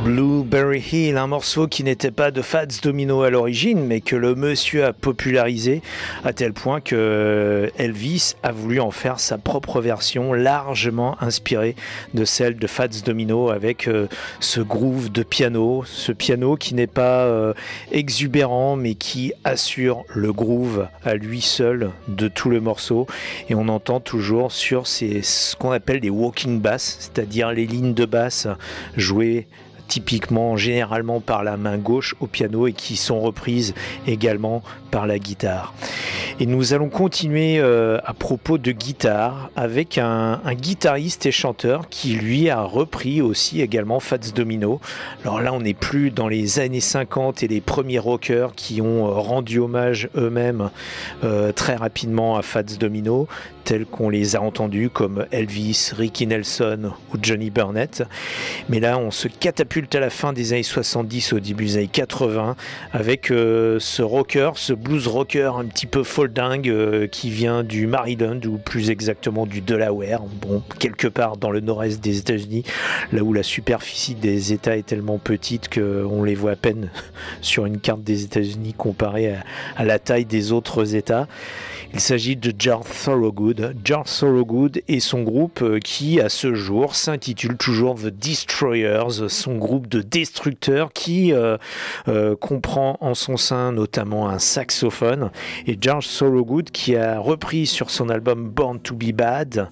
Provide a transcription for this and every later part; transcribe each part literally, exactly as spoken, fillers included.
Blueberry Hill, un morceau qui n'était pas de Fats Domino à l'origine, mais que le monsieur a popularisé à tel point que Elvis a voulu en faire sa propre version, largement inspirée de celle de Fats Domino, avec euh, ce groove de piano, ce piano qui n'est pas euh, exubérant, mais qui assure le groove à lui seul de tout le morceau. Et on entend toujours sur ces, ce qu'on appelle des walking bass, c'est-à-dire les lignes de basse jouées typiquement, généralement par la main gauche au piano et qui sont reprises également par la guitare. Et nous allons continuer euh, à propos de guitare avec un, un guitariste et chanteur qui lui a repris aussi également Fats Domino. Alors là on n'est plus dans les années cinquante et les premiers rockers qui ont rendu hommage eux-mêmes euh, très rapidement à Fats Domino, tels qu'on les a entendus comme Elvis, Ricky Nelson ou Johnny Burnett. Mais là on se catapulte à la fin des années soixante-dix, au début des années quatre-vingts, avec euh, ce rocker, ce blues rocker un petit peu foldingue euh, qui vient du Maryland, ou plus exactement du Delaware, bon, quelque part dans le nord-est des États-Unis, là où la superficie des États est tellement petite qu'on les voit à peine sur une carte des États-Unis comparée à, à la taille des autres États. Il s'agit de George Thorogood. George Thorogood et son groupe qui, à ce jour, s'intitule toujours The Destroyers, son groupe de destructeurs qui euh, euh, comprend en son sein notamment un saxophone. Et George Thorogood qui a repris sur son album Born to be Bad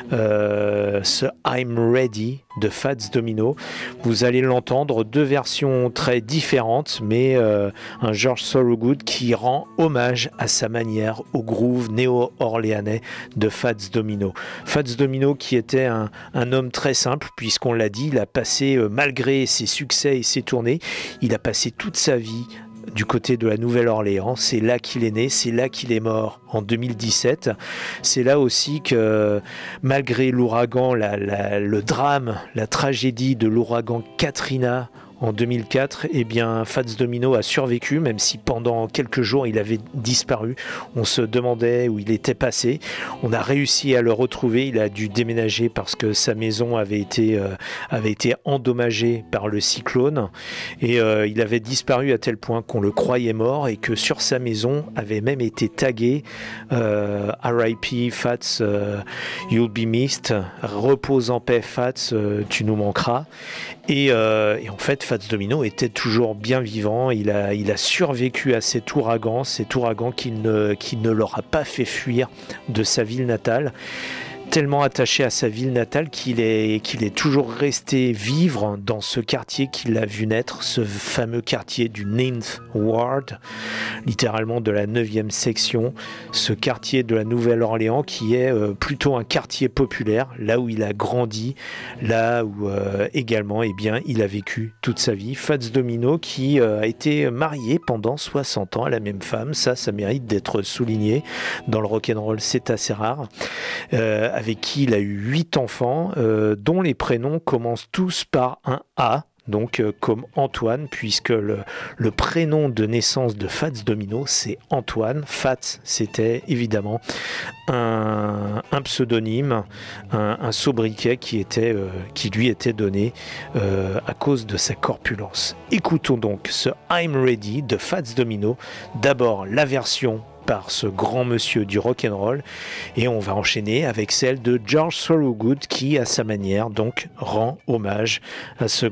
euh, ce I'm Ready de Fats Domino. Vous allez l'entendre, deux versions très différentes, mais euh, un George Thorogood qui rend hommage à sa manière au groove néo-orléanais de Fats Domino. Fats Domino qui était un, un homme très simple, puisqu'on l'a dit, il a passé, euh, malgré ses succès et ses tournées, il a passé toute sa vie du côté de la Nouvelle-Orléans. C'est là qu'il est né, c'est là qu'il est mort en deux mille dix-sept. C'est là aussi que, malgré l'ouragan, la, la, le drame, la tragédie de l'ouragan Katrina en deux mille quatre, eh bien, Fats Domino a survécu, même si pendant quelques jours il avait disparu. On se demandait où il était passé. On a réussi à le retrouver. Il a dû déménager parce que sa maison avait été, euh, avait été endommagée par le cyclone. Et euh, il avait disparu à tel point qu'on le croyait mort et que sur sa maison avait même été tagué euh, R I P Fats, euh, you'll be missed. Repose en paix Fats, euh, tu nous manqueras. Et, euh, et en fait, Fats Domino était toujours bien vivant. Il a, il a survécu à cet ouragan, cet ouragan qui ne, qui ne l'aura pas fait fuir de sa ville natale. Tellement attaché à sa ville natale qu'il est, qu'il est toujours resté vivre dans ce quartier qu'il a vu naître, ce fameux quartier du Ninth Ward, littéralement de la neuvième section, ce quartier de la Nouvelle-Orléans qui est euh, plutôt un quartier populaire, là où il a grandi, là où euh, également eh bien, il a vécu toute sa vie. Fats Domino qui euh, a été marié pendant soixante ans à la même femme, ça, ça mérite d'être souligné. Dans le rock'n'roll, c'est assez rare. Euh, avec qui il a eu huit enfants, euh, dont les prénoms commencent tous par un A, donc euh, comme Antoine, puisque le, le prénom de naissance de Fats Domino, c'est Antoine. Fats, c'était évidemment un, un pseudonyme, un, un sobriquet qui, était, euh, qui lui était donné euh, à cause de sa corpulence. Écoutons donc ce I'm Ready de Fats Domino, d'abord la version par ce grand monsieur du rock'n'roll, et on va enchaîner avec celle de George Thorogood qui, à sa manière, donc rend hommage à ce